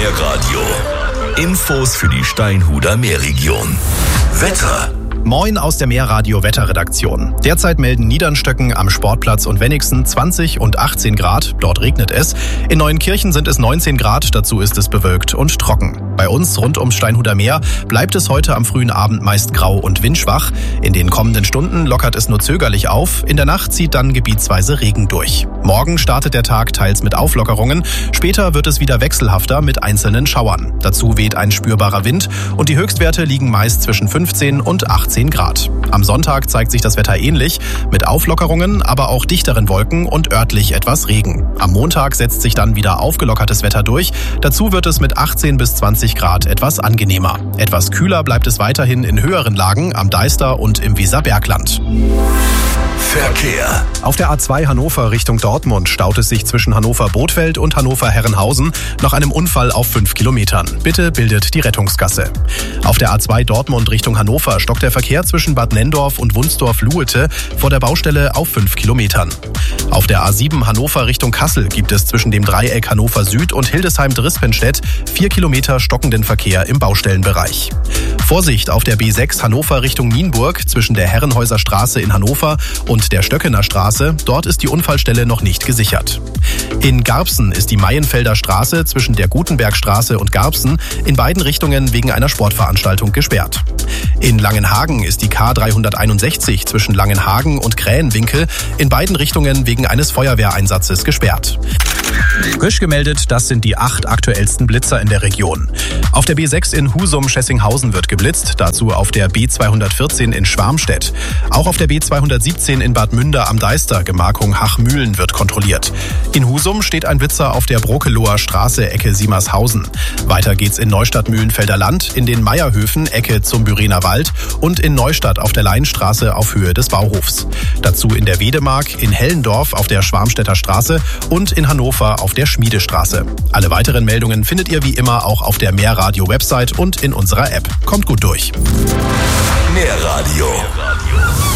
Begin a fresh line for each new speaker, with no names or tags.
Meerradio. Infos für die Steinhuder Meerregion. Wetter.
Moin aus der Meerradio-Wetterredaktion. Derzeit melden Niedernstöcken am Sportplatz und Wenigsen 20 und 18 Grad. Dort regnet es. In Neuenkirchen sind es 19 Grad. Dazu ist es bewölkt und trocken. Bei uns rund ums Steinhuder Meer bleibt es heute am frühen Abend meist grau und windschwach. In den kommenden Stunden lockert es nur zögerlich auf. In der Nacht zieht dann gebietsweise Regen durch. Morgen startet der Tag teils mit Auflockerungen. Später wird es wieder wechselhafter mit einzelnen Schauern. Dazu weht ein spürbarer Wind und die Höchstwerte liegen meist zwischen 15 und 18 Grad. Am Sonntag zeigt sich das Wetter ähnlich, mit Auflockerungen, aber auch dichteren Wolken und örtlich etwas Regen. Am Montag setzt sich dann wieder aufgelockertes Wetter durch. Dazu wird es mit 18 bis 20 Grad etwas angenehmer. Etwas kühler bleibt es weiterhin in höheren Lagen am Deister und im Weserbergland.
Verkehr.
Auf der A2 Hannover Richtung Dortmund staut es sich zwischen Hannover-Bothfeld und Hannover-Herrenhausen nach einem Unfall auf 5 Kilometern. Bitte bildet die Rettungsgasse. Auf der A2 Dortmund Richtung Hannover stockt der Verkehr zwischen Bad Nenndorf und Wunsdorf-Luete vor der Baustelle auf 5 Kilometern. Auf der A7 Hannover Richtung Kassel gibt es zwischen dem Dreieck Hannover Süd und Hildesheim-Drispenstedt 4 Kilometer stockenden Verkehr im Baustellenbereich. Vorsicht auf der B6 Hannover Richtung Nienburg zwischen der Herrenhäuser Straße in Hannover und der Stöckener Straße. Dort ist die Unfallstelle noch nicht gesichert. In Garbsen ist die Maienfelder Straße zwischen der Gutenbergstraße und Garbsen in beiden Richtungen wegen einer Sportveranstaltung gesperrt. In Langenhagen ist die K361 zwischen Langenhagen und Krähenwinkel in beiden Richtungen wegen eines Feuerwehreinsatzes gesperrt. Frisch gemeldet, das sind die 8 aktuellsten Blitzer in der Region. Auf der B6 in Husum-Schessinghausen wird geblitzt, dazu auf der B214 in Schwarmstedt. Auch auf der B217 in Bad Münder am Deister, Gemarkung Hachmühlen, wird kontrolliert. In Husum steht ein Blitzer auf der Brokeloher Straße, Ecke Siemershausen. Weiter geht's in Neustadt-Mühlenfelder Land, in den Meierhöfen, Ecke zum Bürener Wald und in Neustadt auf der Leinstraße auf Höhe des Bauhofs. Dazu in der Wedemark, in Hellendorf auf der Schwarmstädter Straße und in Hannover auf der Schmiedestraße. Alle weiteren Meldungen findet ihr wie immer auch auf der Meerradio-Website und in unserer App. Kommt gut durch.
Meerradio.